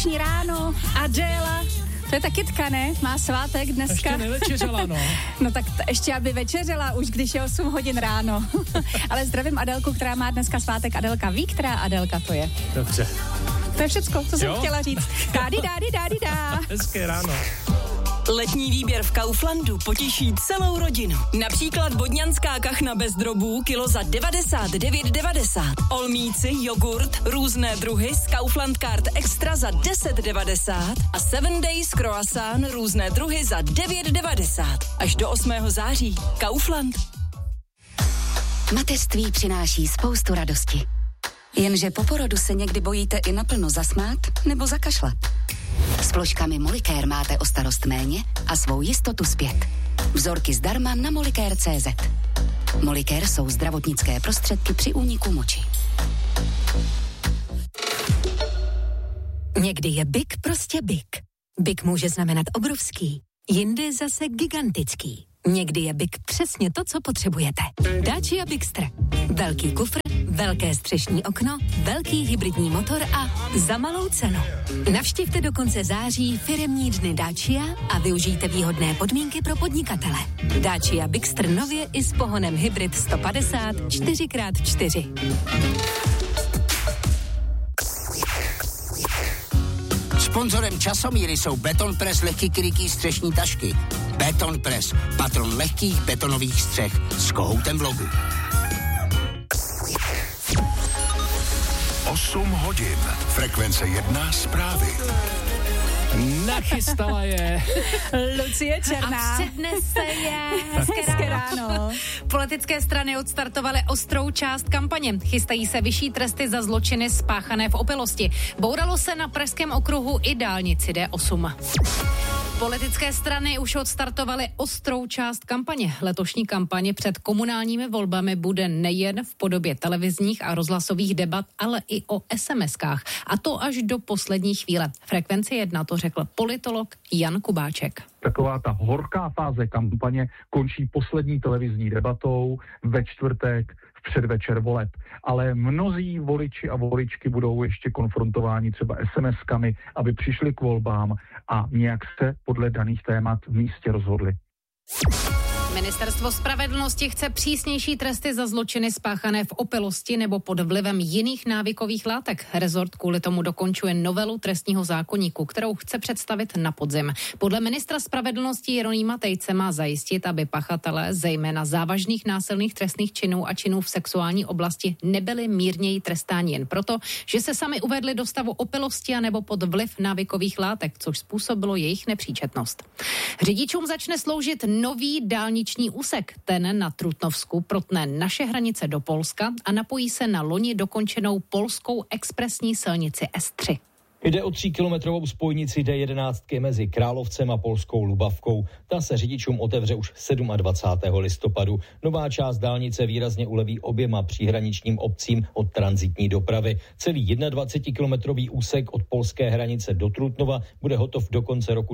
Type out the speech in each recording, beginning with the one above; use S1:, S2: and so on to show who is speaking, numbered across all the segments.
S1: ráno, Adéla. To je ta kytka, ne? Má svátek dneska.
S2: Ještě nevečeřela, no.
S1: No tak ještě, aby večeřela, už když je 8 hodin ráno. Ale zdravím Adélku, která má dneska svátek. Adélka ví, která Adélka to je.
S2: Dobře.
S1: To je všecko, co jsem chtěla říct. Dá.
S2: Hezké ráno.
S3: Letní výběr v Kauflandu potěší celou rodinu. Například bodňanská kachna bez drobů kilo za 99,90. Olmíci, jogurt, různé druhy z Kaufland Card Extra za 10,90 a 7 Days croissant různé druhy za 9,90. Až do 8. září. Kaufland.
S4: Mateřství přináší spoustu radosti. Jenže po porodu se někdy bojíte i naplno zasmát nebo zakašlat. S ploškami Molicare máte o starost méně a svou jistotu zpět. Vzorky zdarma na Molicare.cz. Molicare jsou zdravotnické prostředky při úniku moči.
S5: Někdy je big prostě big. Big může znamenat obrovský, jindy zase gigantický. Někdy je big přesně to, co potřebujete. Dacia Bigster. Velký kufr, velké střešní okno, velký hybridní motor a za malou cenu. Navštivte do konce září firemní dny Dacia a využijte výhodné podmínky pro podnikatele. Dacia Bigster nově i s pohonem hybrid 150 4x4.
S6: Sponzorem Časomíry jsou Betonpress lehký krytý střešní tašky. Betonpress, patron lehkých betonových střech s kohoutem v logu.
S7: 8 hodin. Frekvence 1 zprávy.
S2: Nachystala je
S1: Lucie Černá.
S8: A přednese je.
S1: Hezké ráno.
S8: Politické strany odstartovaly ostrou část kampaně. Chystají se vyšší tresty za zločiny spáchané v opilosti. Bouralo se na pražském okruhu i dálnici D8. Politické strany už odstartovaly ostrou část kampaně. Letošní kampaně před komunálními volbami bude nejen v podobě televizních a rozhlasových debat, ale i o SMS-kách. A to až do poslední chvíle. Frekvenci 1 to řekl politolog Jan Kubáček.
S9: Taková ta horká fáze kampaně končí poslední televizní debatou ve čtvrtek v předvečer voleb. Ale mnozí voliči a voličky budou ještě konfrontováni třeba SMS-kami, aby přišli k volbám a nějak se podle daných témat v místě rozhodli.
S8: Ministerstvo spravedlnosti chce přísnější tresty za zločiny spáchané v opilosti nebo pod vlivem jiných návykových látek. Rezort kvůli tomu dokončuje novelu trestního zákoníku, kterou chce představit na podzim. Podle ministra spravedlnosti Jeronýma Tejce má zajistit, aby pachatelé zejména závažných násilných trestných činů a činů v sexuální oblasti nebyli mírněji trestáni jen proto, že se sami uvedli do stavu opilosti a nebo pod vliv návykových látek, což způsobilo jejich nepříčetnost. Řidičům začne sloužit nový dálniční úsek. Ten na Trutnovsku protne naše hranice do Polska a napojí se na loni dokončenou polskou expresní silnici S3.
S10: Jde o 3kilometrovou spojnici D11 mezi Královcem a polskou Lubavkou. Ta se řidičům otevře už 27. listopadu. Nová část dálnice výrazně uleví oběma příhraničním obcím od tranzitní dopravy. Celý 21kilometrový úsek od polské hranice do Trutnova bude hotov do konce roku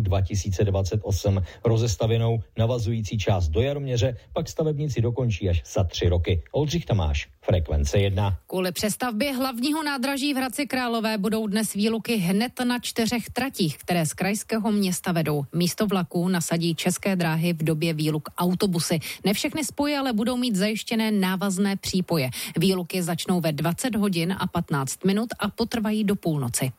S10: 2028. Rozestavěnou navazující část do Jaroměře pak stavebníci dokončí až za 3 roky. Oldřich Tamáš, Frekvence 1.
S8: Kvůli přestavbě hlavního nádraží v Hradci Králové budou dnes výluky hned na 4 tratích, které z krajského města vedou. Místo vlaků nasadí České dráhy v době výluk autobusy. Ne všechny spoje ale budou mít zajištěné návazné přípoje. Výluky začnou ve 20 hodin a 15 minut a potrvají do půlnoci.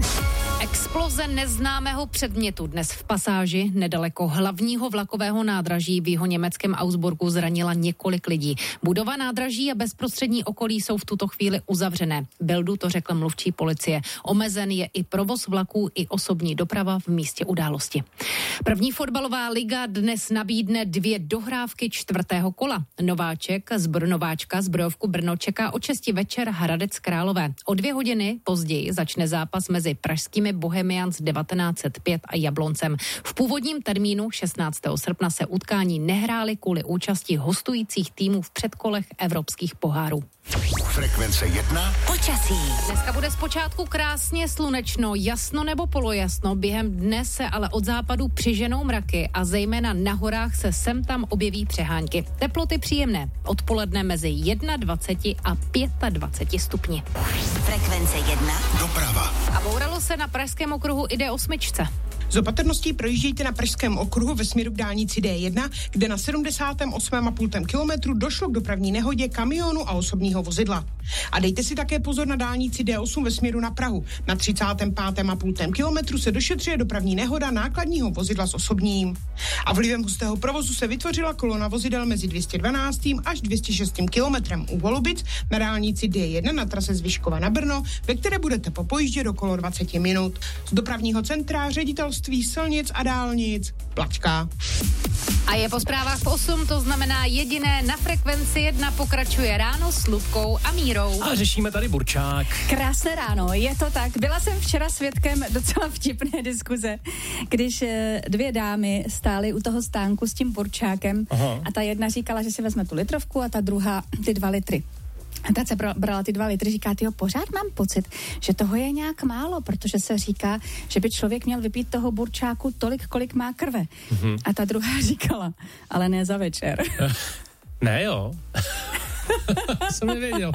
S8: Exploze neznámého předmětu dnes v pasáži nedaleko hlavního vlakového nádraží v jihoněmeckém Augsburgu zranila několik lidí. Budova nádraží a bezprostřední okolí jsou v tuto chvíli uzavřené. Bildu to řekl mluvčí policie. Omezen je i provoz vlaků i osobní doprava v místě události. První fotbalová liga dnes nabídne 2 dohrávky 4. kola. Nováčka Zbrojovku Brno čeká o 6 večer Hradec Králové. O 2 hodiny později začne zápas mezi pražskými Bohemians 1905 a Jabloncem. V původním termínu 16. srpna se utkání nehrály kvůli účasti hostujících týmů v předkolech evropských pohárů.
S7: Frekvence 1.
S4: Počasí.
S8: Dneska bude zpočátku krásně slunečno, jasno nebo polojasno, během dne se ale od západu přiženou mraky a zejména na horách se sem tam objeví přehánky. Teploty příjemné, odpoledne mezi 21 a 25 stupni.
S4: Frekvence 1.
S7: Doprava.
S8: A bouralo se na pražském okruhu i D8.
S11: Z opatrností projíždějte na pražském okruhu ve směru k dálnici D1, kde na 78,5 kilometru došlo k dopravní nehodě kamionu a osobního vozidla. A dejte si také pozor na dálnici D8 ve směru na Prahu. Na 35,5 kilometru se došetřuje dopravní nehoda nákladního vozidla s osobním. A vlivem hustého provozu se vytvořila kolona vozidel mezi 212. až 206. kilometrem u Holubic na dálnici D1 na trase z Vyškova na Brno, ve které budete po pojíždě okolo 20 minut. Z dopravního centra Ředitelství silnic a dálnic Plačka.
S8: A je po zprávách v 8, to znamená jediné na Frekvenci 1 pokračuje ráno s Lubkou a Mírou.
S2: A řešíme tady burčák.
S1: Krásné ráno, je to tak. Byla jsem včera svědkem docela vtipné diskuze, když dvě dámy stály u toho stánku s tím burčákem. Aha. A ta jedna říkala, že si vezme tu litrovku a ta druhá ty 2 litry. A ta se brala ty 2 litry, říká, tyjo, pořád mám pocit, že toho je nějak málo, protože se říká, že by člověk měl vypít toho burčáku tolik, kolik má krve. Mm-hmm. A ta druhá říkala, ale ne za večer.
S2: Ne jo. Jsem nevěděl.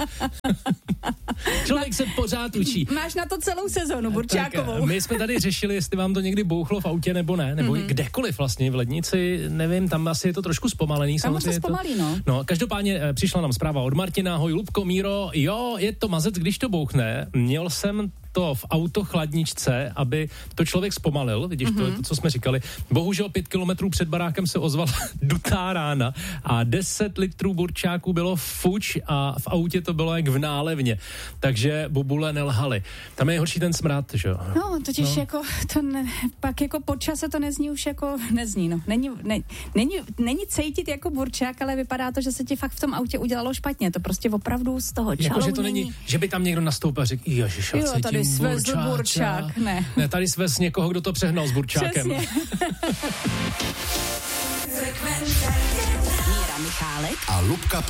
S2: Člověk se pořád učí.
S1: Máš na to celou sezonu burčákovou.
S2: Tak, my jsme tady řešili, jestli vám to někdy bouchlo v autě nebo ne, nebo kdekoliv vlastně v lednici, nevím, tam asi je to trošku zpomalený.
S1: Tam se zpomalí, no.
S2: No, každopádně přišla nám zpráva od Martina, ahoj Lubko, Míro, jo, je to mazec, když to bouchne, měl jsem to v autochladničce, aby to člověk zpomalil, vidíš, to je to, co jsme říkali. Bohužel 5 kilometrů před barákem se ozvala dutá rána a 10 litrů burčáku bylo fuč a v autě to bylo jak v nálevně. Takže bobule nelhaly. Tam je horší ten smrad, že jo?
S1: No, totiž jako to pak jako po čase to nezní už jako nezní, no. Není cítit jako burčák, ale vypadá to, že se ti fakt v tom autě udělalo špatně. To prostě opravdu z toho čalounění.
S2: Jako, že to není, že by tam někdo nastoupil a řekl, ježiš,
S1: jo, tady svezl burčák, ne.
S2: Ne, tady svez někoho, kdo to přehnal s burčákem.
S4: Míra Michálek
S7: a Lubka